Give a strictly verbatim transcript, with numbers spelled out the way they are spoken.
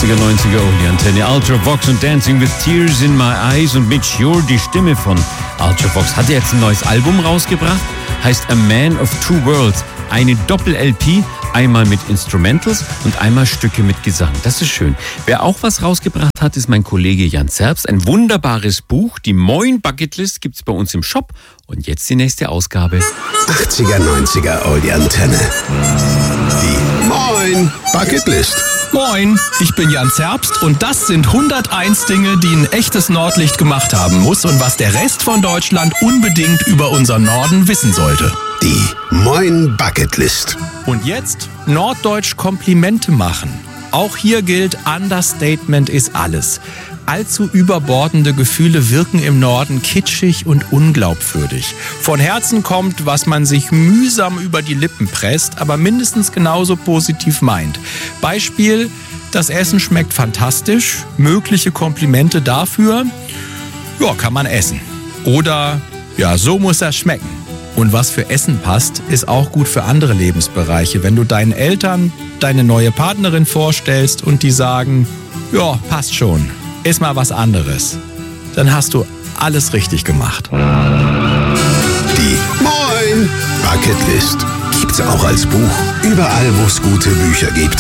achtziger, neunziger, oh, die Antenne. Ultravox und Dancing with Tears in My Eyes und Mitch Ure, die Stimme von Ultravox, hat jetzt ein neues Album rausgebracht, heißt A Man of Two Worlds. Eine Doppel-L P, einmal mit Instrumentals und einmal Stücke mit Gesang. Das ist schön. Wer auch was rausgebracht hat, ist mein Kollege Jan Zerbst. Ein wunderbares Buch, die Moin Bucketlist, gibt's bei uns im Shop. Und jetzt die nächste Ausgabe. achtziger, neunziger, oh, die Antenne. Die Moin Bucketlist. Moin, ich bin Jan Zerbst und das sind hunderteins Dinge, die ein echtes Nordlicht gemacht haben muss und was der Rest von Deutschland unbedingt über unseren Norden wissen sollte. Die Moin Bucketlist. Und jetzt Norddeutsch Komplimente machen. Auch hier gilt, Understatement ist alles. Allzu überbordende Gefühle wirken im Norden kitschig und unglaubwürdig. Von Herzen kommt, was man sich mühsam über die Lippen presst, aber mindestens genauso positiv meint. Beispiel, das Essen schmeckt fantastisch. Mögliche Komplimente dafür, ja, kann man essen. Oder, ja, so muss das schmecken. Und was für Essen passt, ist auch gut für andere Lebensbereiche. Wenn du deinen Eltern deine neue Partnerin vorstellst und die sagen, ja, passt schon, ist mal was anderes, dann hast du alles richtig gemacht. Die Moin Bucketlist gibt's auch als Buch. Überall, wo es gute Bücher gibt.